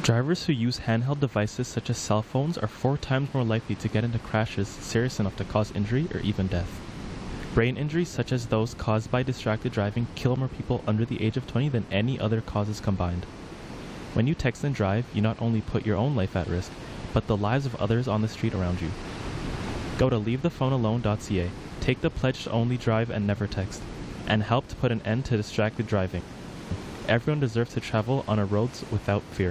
Drivers who use handheld devices such as cell phones are 4 times more likely to get into crashes serious enough to cause injury or even death. Brain injuries such as those caused by distracted driving kill more people under the age of 20 than any other causes combined. When you text and drive, you not only put your own life at risk, but the lives of others on the street around you. Go to leavethephonealone.ca, take the pledge to only drive and never text, and help to put an end to distracted driving. Everyone deserves to travel on our roads without fear.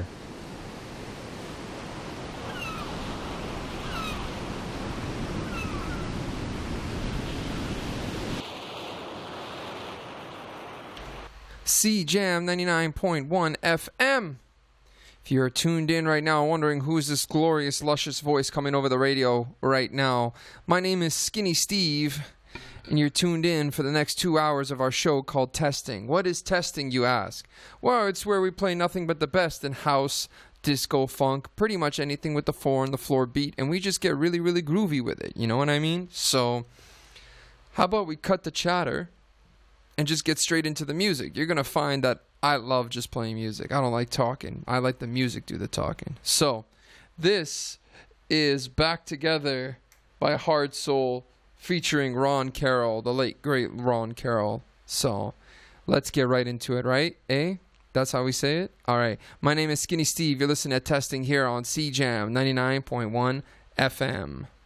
CJAM 99.1 FM. If you're tuned in right now wondering who's this glorious, luscious voice coming over the radio right now, my name is Skinny Steve, and you're tuned in for the next 2 hours of our show called Testing. What is testing, you ask? Well, it's where we play nothing but the best in house, disco, funk, pretty much anything with the 4 on the floor beat, and we just get really, really groovy with it. You know what I mean? So, how about we cut the chatter and just get straight into the music? You're going to find that I love just playing music. I don't like talking. I like the music do the talking. So, this is Back Together by Hard Soul featuring Ron Carroll, the late, great Ron Carroll. So, let's get right into it, right? Eh? That's how we say it? All right. My name is Skinny Steve. You're listening to Testing here on CJAM 99.1 FM.